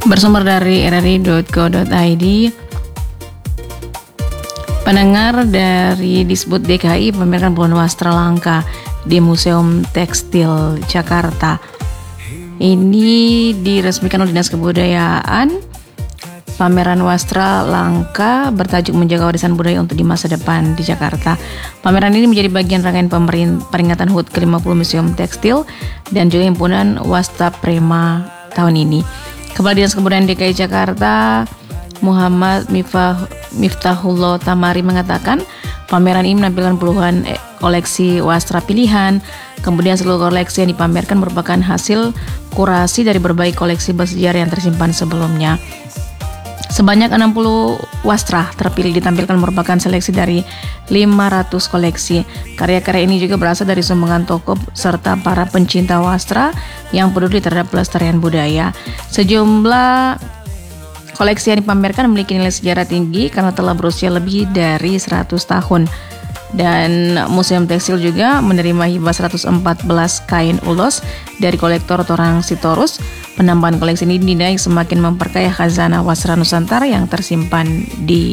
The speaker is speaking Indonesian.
Bersumber dari rri.co.id, pendengar dari Disbud DKI pamerkan puluhan wastra langka di Museum Tekstil Jakarta. Ini diresmikan oleh Dinas Kebudayaan. Pameran wastra langka bertajuk Menjaga Warisan Budaya untuk di Masa Depan di Jakarta. Pameran ini menjadi bagian rangkaian peringatan HUT ke-50 Museum Tekstil dan juga himpunan Wasta Prema tahun ini. Kepala Dinas Kebudayaan DKI Jakarta, Muhammad Miftahullah Tamari mengatakan, pameran ini menampilkan puluhan koleksi wastra pilihan. Kemudian seluruh koleksi yang dipamerkan merupakan hasil kurasi dari berbagai koleksi bersejarah yang tersimpan sebelumnya. Sebanyak 60 wastra terpilih ditampilkan merupakan seleksi dari 500 koleksi. Karya-karya ini juga berasal dari sumbangan tokoh serta para pencinta wastra yang peduli terhadap pelestarian budaya. Sejumlah koleksi yang dipamerkan memiliki nilai sejarah tinggi karena telah berusia lebih dari 100 tahun. Dan Museum Tekstil juga menerima hibah 114 kain ulos dari kolektor Torang Sitorus. Penambahan koleksi ini dinilai semakin memperkaya khazanah wastra Nusantara yang tersimpan di